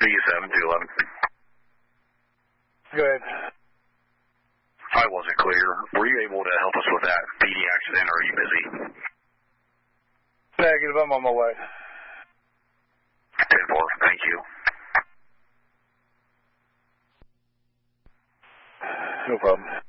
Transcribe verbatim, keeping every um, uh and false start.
V seven two eleven. Go ahead. I wasn't clear. Were you able to help us with that P D accident, or are you busy? Negative, I'm on my way. ten four, thank you. No problem.